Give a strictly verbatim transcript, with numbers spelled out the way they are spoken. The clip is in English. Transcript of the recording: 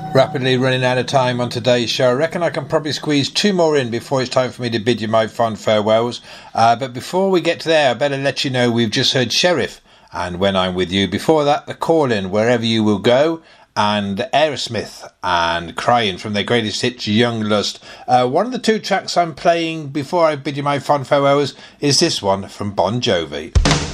Rapidly running out of time on today's show. I reckon I can probably squeeze two more in before it's time for me to bid you my fond farewells. Uh, but before we get to there, I better let you know we've just heard Sheriff and When I'm With You. Before that, The Call-In, Wherever You Will Go, and Aerosmith and Crying from their greatest hits, Young Lust. Uh, one of the two tracks I'm playing before I bid you my fond farewells is this one from Bon Jovi.